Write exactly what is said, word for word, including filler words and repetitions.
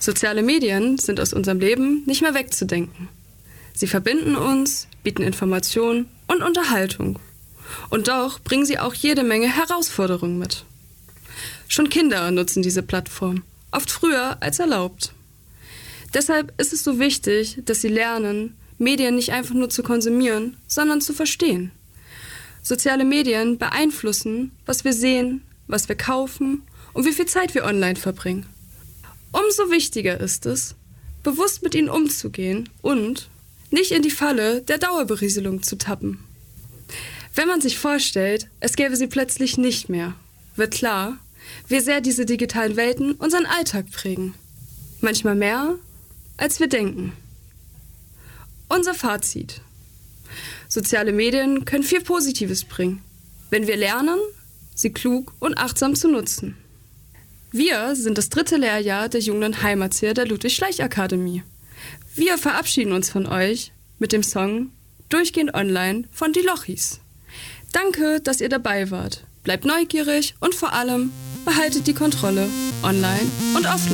Soziale Medien sind aus unserem Leben nicht mehr wegzudenken. Sie verbinden uns, bieten Information und Unterhaltung. Und doch bringen sie auch jede Menge Herausforderungen mit. Schon Kinder nutzen diese Plattform, oft früher als erlaubt. Deshalb ist es so wichtig, dass sie lernen, Medien nicht einfach nur zu konsumieren, sondern zu verstehen. Soziale Medien beeinflussen, was wir sehen, was wir kaufen und wie viel Zeit wir online verbringen. Umso wichtiger ist es, bewusst mit ihnen umzugehen und nicht in die Falle der Dauerberieselung zu tappen. Wenn man sich vorstellt, es gäbe sie plötzlich nicht mehr, wird klar, wie sehr diese digitalen Welten unseren Alltag prägen. Manchmal mehr, als wir denken. Unser Fazit. Soziale Medien können viel Positives bringen, wenn wir lernen, sie klug und achtsam zu nutzen. Wir sind das dritte Lehrjahr der Jugend- und Heimatzieher der Ludwig-Schleich-Akademie. Wir verabschieden uns von euch mit dem Song Durchgehend Online von Die Lochis. Danke, dass ihr dabei wart. Bleibt neugierig und vor allem behaltet die Kontrolle online und offline.